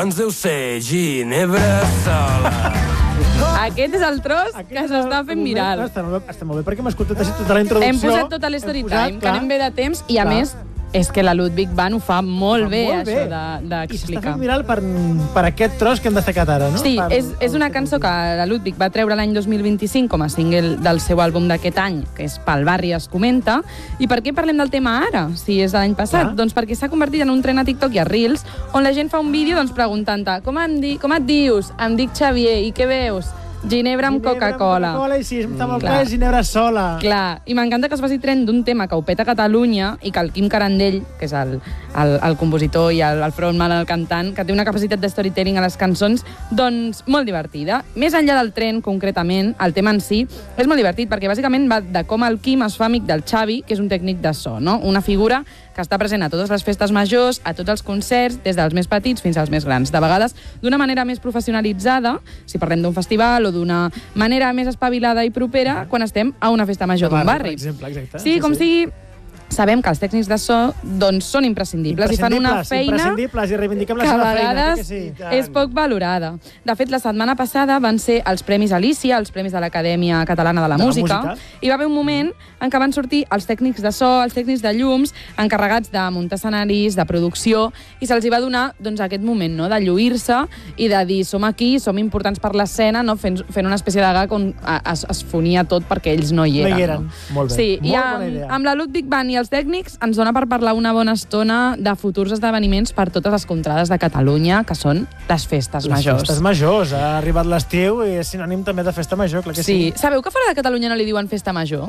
Doncs deu ser Ginebra sola. Aquest és el tros que s'està fent viral. Està molt bé, perquè hem escoltat així tota la introducció. Hem posat tota l'story time, que anem bé de temps, i a més, és que la Ludwig Band ho fa molt bé, això d'explicar. I s'està fent viral per aquest tros que hem destacat ara, no? Sí, és una cançó que la Ludwig va treure l'any 2025 com a single del seu àlbum d'aquest any, que és Pel barri es comenta. I per què parlem del tema ara, si és de l'any passat? Doncs perquè s'ha convertit en un tren a TikTok i a Reels, on la gent fa un vídeo preguntant-te com et dius? Em dic Xavier, i què veus? Ginebra amb Coca-Cola. I si està molt clar, Ginebra sola. Clar, i m'encanta que es faci tren d'un tema que ho peta a Catalunya i que el Quim Carandell, que és el compositor i el frontman, el cantant, que té una capacitat de storytelling a les cançons, doncs molt divertida. Més enllà del tren, concretament, el tema en si és molt divertit, perquè bàsicament va de com el Quim es fa amic del Xavi, que és un tècnic de so, no? Una figura que està present a totes les festes majors, a tots els concerts, des dels més petits fins als més grans. De vegades, d'una manera més professionalitzada, si parlem d'un festival o d'una manera més espavilada i propera, quan estem a una festa major d'un barri. Per exemple, exacte. Sí, com sigui, sabem que els tècnics de so doncs, són imprescindibles i fan una feina imprescindibles i reivindiquem la que a seva feina. vegades és poc valorada. De fet, la setmana passada van ser els Premis Alícia, els Premis de l'Acadèmia Catalana de la Música, i va haver un moment en què van sortir els tècnics de so, els tècnics de llums, encarregats de muntar escenaris, de producció, i se'ls va donar doncs, aquest moment no? De lluir-se i de dir som aquí, som importants per l'escena, no? fent una espècie de gag on es fonia tot perquè ells no hi eren. No hi eren, molt bé. Sí, molt bona idea. Amb la Ludwig Band i els tècnics ens dona per parlar una bona estona de futurs esdeveniments per totes les contrades de Catalunya, que són les festes majors. Les festes majors. Ha arribat l'estiu i és sinònim també de festa major, clar que sí. Sabeu que fora de Catalunya no li diuen festa major?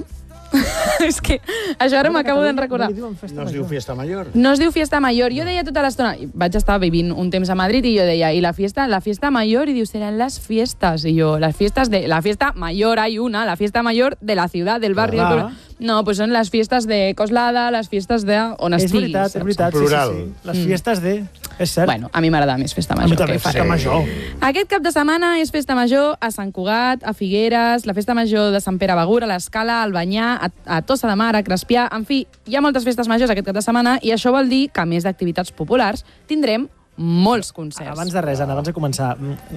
És que això ara m'acabo de recordar. No es diu fiesta mayor. No es diu fiesta mayor. Jo deia tota l'estona, vaig estar vivint un temps a Madrid i jo deia, i la fiesta mayor, i diu, seran las fiestas. I jo, la fiesta mayor hay una, la fiesta mayor de la ciudad, del barrio. No, pues son las fiestas de Coslada, les fiestes de on estiguis. És veritat, sí. Les fiestes de... És cert. Bueno, a mi m'agrada més festa major. A mi també, festa major. Aquest cap de setmana és festa major a Sant Cugat, a Figueres, la festa major de Sant Pere Begur, a l'Escala, al Banyà, a Tossa de Mar, a Crespià. En fi, hi ha moltes festes majors aquest cap de setmana i això vol dir que, a més d'activitats populars, tindrem molts concerts. Abans de res, Anna, abans de començar,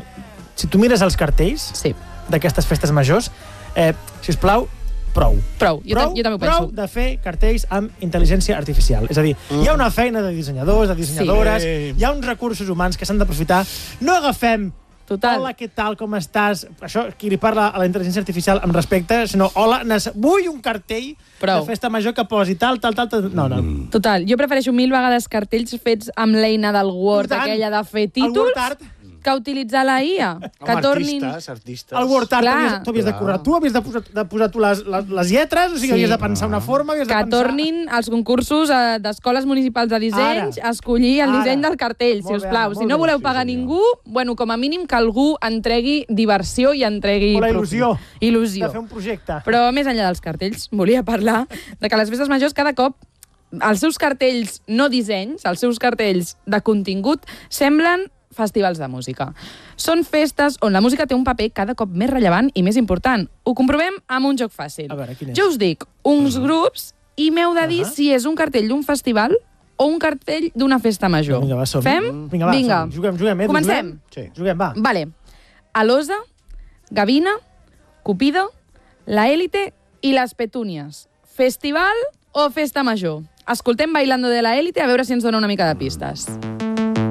si tu mires els cartells d'aquestes festes majors, sisplau, prou. Jo també ho penso. Prou de fer cartells amb intel·ligència artificial. És a dir, hi ha una feina de dissenyadors, de dissenyadores, hi ha uns recursos humans que s'han d'aprofitar. No agafem hola, què tal, com estàs? Això, qui li parla a la intel·ligència artificial amb respecte, sinó, hola, vull un cartell de festa major que posi tal. No. Total, jo prefereixo 1000 vegades cartells fets amb l'eina del Word, aquella de fer títols, que utilitzar la IA. Artistes. El Word Art, tu havies de currar, tu havies de posar tu les lletres, o sigui, havies de pensar una forma, que tornin als concursos d'escoles municipals de disseny a escollir el disseny del cartell, si us plau. Si no voleu pagar ningú, bueno, com a mínim que algú entregui diversió i entregui... O la il·lusió. Il·lusió. De fer un projecte. Però més enllà dels cartells, volia parlar de que les festes majors cada cop els seus cartells no dissenys, els seus cartells de contingut, semblen festivals de música. Són festes on la música té un paper cada cop més rellevant i més important. Ho comprovem amb un joc fàcil. A veure, quin és? Jo us dic uns grups i m'heu de dir si és un cartell d'un festival o un cartell d'una festa major. Vinga, va, som. Fem? Vinga. Juguem. Comencem? Sí. Juguem, va. Vale. Alosa, Gavina, Cupido, La Élite i Les Petunias. Festival o festa major? Escoltem Bailando de la Élite a veure si ens dona una mica de pistes.